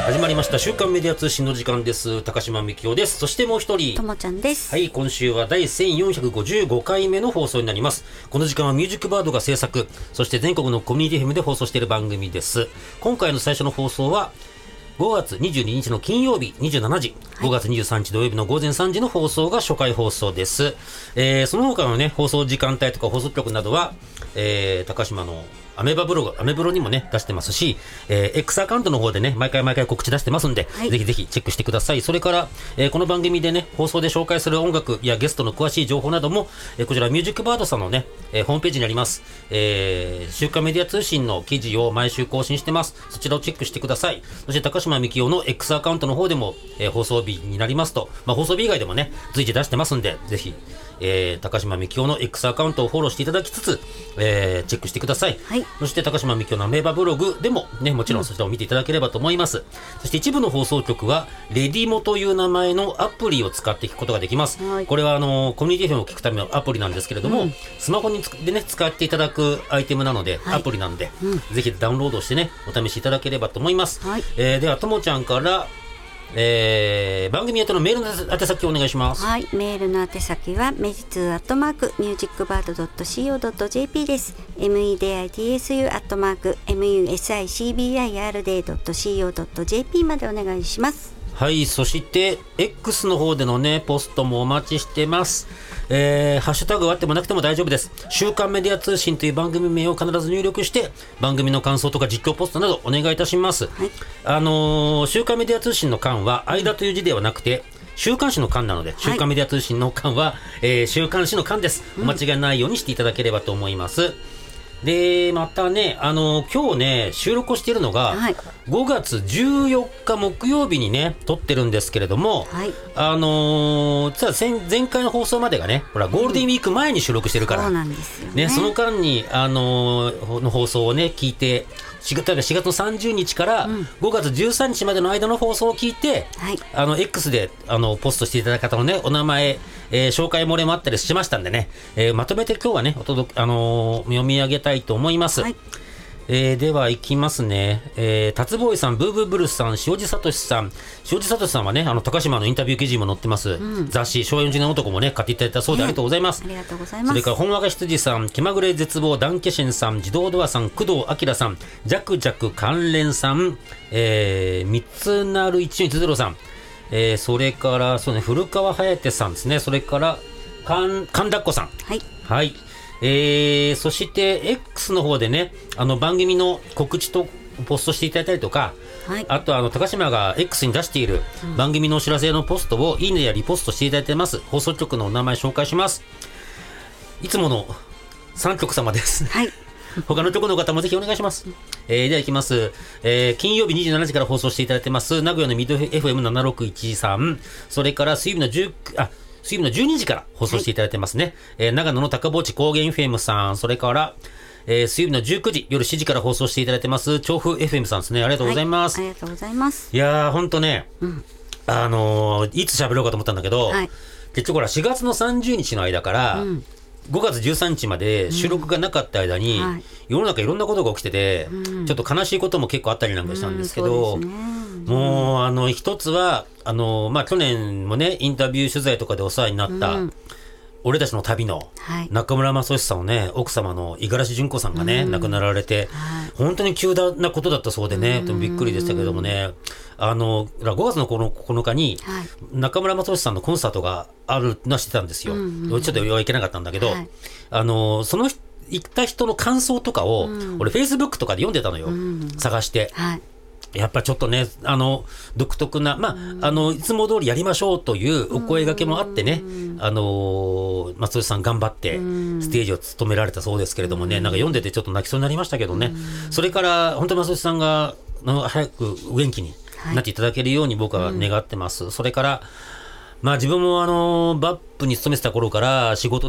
始まりました週刊メディア通信の時間です。高島幹夫です。そしてもう一人ともちゃんです。 はい、今週は第1455回目の放送になります。この時間はミュージックバードが制作、そして全国のコミュニティ FM で放送している番組です。今回の最初の放送は5月22日の金曜日27時、5月23日土曜日の午前3時の放送が初回放送です。その他のね、放送時間帯とか放送局などは、高島のアメブロにもね、出してますし、X アカウントの方でね、毎回告知出してますんで、 はい、 ぜひぜひチェックしてください。それから、この番組でね、放送で紹介する音楽やゲストの詳しい情報なども、こちらミュージックバードさんのね、ホームページにあります。週刊メディア通信の記事を毎週更新してます。そちらをチェックしてください。そして高島幹夫の X アカウントの方でも、放送日になりますと、放送日以外でもね、随時出してますんで、ぜひ、高島幹夫の X アカウントをフォローしていただきつつ、チェックしてください。 はい、 そして高島幹夫のアメーバブログでもね、もちろんそちらを見ていただければと思います。そして一部の放送局はレディモという名前のアプリを使って聞くことができます。 はい、 これはコミュニティ FM を聞くためのアプリなんですけれども、スマホでね使っていただくアイテムなので、アプリなんで、ぜひダウンロードしてねお試しいただければと思います。 はい、 ではともちゃんから番組宛てのメールの宛先をお願いします。 はい、メールの宛先はメジツー@musicbird.co.jp です。meditsu@musicbird.co.jp までお願いします。 はい、そして X の方でのねポストもお待ちしてます。ハッシュタグはあってもなくても大丈夫です。週刊メディア通信という番組名を必ず入力して番組の感想とか実況ポストなどお願いいたします。 はい、 週刊メディア通信の刊は間という字ではなくて週刊誌の刊なので、週刊メディア通信の刊は、週刊誌の刊です。お間違いないようにしていただければと思います。でまたね、今日ね収録をしているのが、 はい、 5月14日木曜日にね撮ってるんですけれども、 はい、 実は前回の放送までがねほらゴールデンウィーク前に収録してるから、 そうなんですよね。 その間にの放送をね聞いて4月の30日から5月13日までの間の放送を聞いて、 はい、 X でポストしていただいた方のねお名前、紹介漏れもあったりしましたんでね、まとめて今日はね読み上げたいと思います。はい、では行きますね。達ボーイさん、ブーブーブルスさん、塩地聡さんはね高島のインタビュー記事も載ってます、雑誌昭和40年男もね買っていただいたそうでありがとうございます。 ありがとうございます。 それから本若羊さん、気まぐれ絶望ダンケシェンさん、自動ドアさん、工藤明さん、ジャクジャク関連さん、三つなる1410さん、それからそうね古川颯さんですね。それから神田っ子さん、 はい、 はい、そして X の方でね番組の告知とポストしていただいたりとか、はい、あと高島が X に出している番組のお知らせのポストをいいねやリポストしていただいてます。放送局のお名前紹介します。いつもの3局様です、 はい、 他の局の方もぜひお願いします。ではいきます。金曜日27時から放送していただいてます名古屋のミッド FM7613、それから水曜日の12時から放送していただいてますね。長野の高坊地高原 FM さん、それから、水曜日の19時夜7時から放送していただいてます調布 FM さんですね。ありがとうございます。 はい、ありがとうございます。 いやーほんとね、いつ喋ろうかと思ったんだけど、 はい、 結局ほら4月の30日の間から、5月13日まで収録がなかった間に、はい、世の中いろんなことが起きてて、ちょっと悲しいことも結構あったりなんかしたんですけど、もう一つは去年もねインタビュー取材とかでお世話になった、俺たちの旅の中村雅俊さんのね奥様の五十嵐純子さんがね、亡くなられて、本当に急なことだったそうでね、びっくりでしたけどもね、5月の9日に中村雅俊さんのコンサートがあるのはしてたんですよ。ちょっと行けなかったんだけど、その行った人の感想とかを、俺 Facebook とかで読んでたのよ、探して。やっぱちょっとね独特な、いつも通りやりましょうというお声掛けもあってね、松尾さん頑張ってステージを務められたそうですけれどもね、なんか読んでてちょっと泣きそうになりましたけどね。それから本当に松尾さんが早くお元気になっていただけるように僕は願ってます。それから自分もバップに勤めてた頃から仕事